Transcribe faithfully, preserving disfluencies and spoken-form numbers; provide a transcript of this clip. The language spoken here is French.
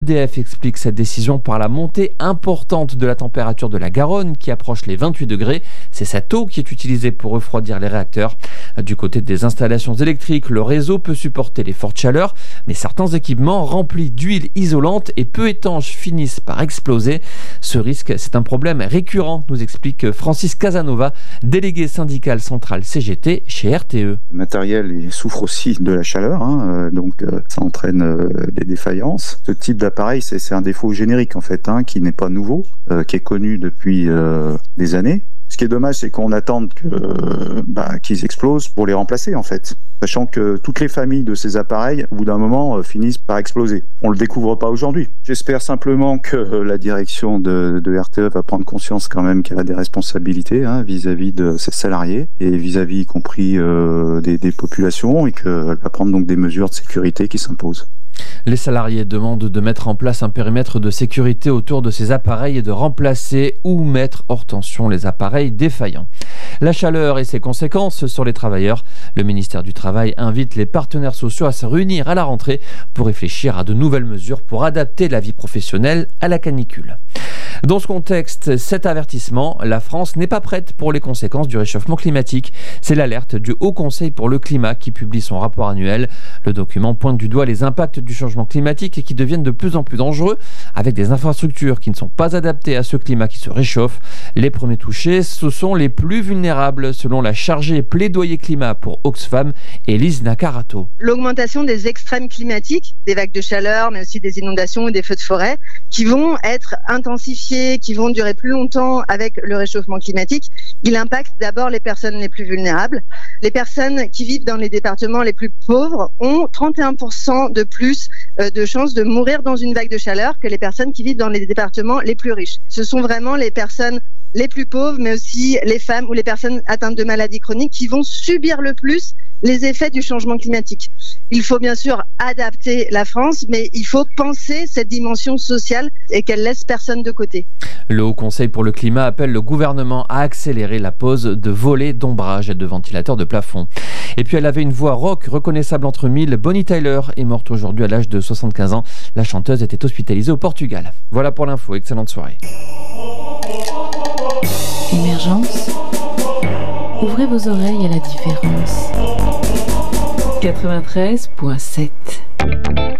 E D F explique cette décision par la montée importante de la température de la Garonne qui approche les vingt-huit degrés. C'est cette eau qui est utilisée pour refroidir les réacteurs. Du côté des installations électriques, le réseau peut supporter les fortes chaleurs, mais certains équipements remplis d'huile isolante et peu étanches finissent par exploser. Ce risque, c'est un problème récurrent, nous explique Francis Casanova, délégué syndical central C G T chez R T E. Le matériel il souffre aussi de la chaleur, hein, donc euh, ça entraîne euh, des défaillances. Ce type d'appareil, c'est, c'est un défaut générique en fait, hein, qui n'est pas nouveau, euh, qui est connu depuis euh, des années. Ce qui est dommage, c'est qu'on attende que, euh, bah, qu'ils explosent pour les remplacer en fait, sachant que toutes les familles de ces appareils, au bout d'un moment, euh, finissent par exploser. On le découvre pas aujourd'hui. J'espère simplement que euh, la direction de, de R T E va prendre conscience quand même qu'elle a des responsabilités, hein, vis-à-vis de ses salariés et vis-à-vis y compris euh, des, des populations, et qu'elle va prendre donc des mesures de sécurité qui s'imposent. Les salariés demandent de mettre en place un périmètre de sécurité autour de ces appareils et de remplacer ou mettre hors tension les appareils défaillants. La chaleur et ses conséquences sur les travailleurs. Le ministère du Travail invite les partenaires sociaux à se réunir à la rentrée pour réfléchir à de nouvelles mesures pour adapter la vie professionnelle à la canicule. Dans ce contexte, cet avertissement, la France n'est pas prête pour les conséquences du réchauffement climatique. C'est l'alerte du Haut Conseil pour le climat qui publie son rapport annuel. Le document pointe du doigt les impacts du changement climatique et qui deviennent de plus en plus dangereux, avec des infrastructures qui ne sont pas adaptées à ce climat qui se réchauffe. Les premiers touchés, ce sont les plus vulnérables, selon la chargée plaidoyer climat pour Oxfam, Élise Nakarato. L'augmentation des extrêmes climatiques, des vagues de chaleur, mais aussi des inondations et des feux de forêt, qui vont être intensifiés, qui vont durer plus longtemps avec le réchauffement climatique, il impacte d'abord les personnes les plus vulnérables. Les personnes qui vivent dans les départements les plus pauvres ont trente et un pour cent de plus de chances de mourir dans une vague de chaleur que les personnes qui vivent dans les départements les plus riches. Ce sont vraiment les personnes les plus pauvres, mais aussi les femmes ou les personnes atteintes de maladies chroniques qui vont subir le plus les effets du changement climatique. Il faut bien sûr adapter la France, mais il faut penser cette dimension sociale et qu'elle laisse personne de côté. Le Haut Conseil pour le climat appelle le gouvernement à accélérer la pose de volets d'ombrage et de ventilateurs de plafond. Et puis elle avait une voix rock reconnaissable entre mille. Bonnie Tyler est morte aujourd'hui à l'âge de soixante-quinze ans. La chanteuse était hospitalisée au Portugal. Voilà pour l'info, excellente soirée. Émergence. Ouvrez vos oreilles à la différence. quatre-vingt-treize virgule sept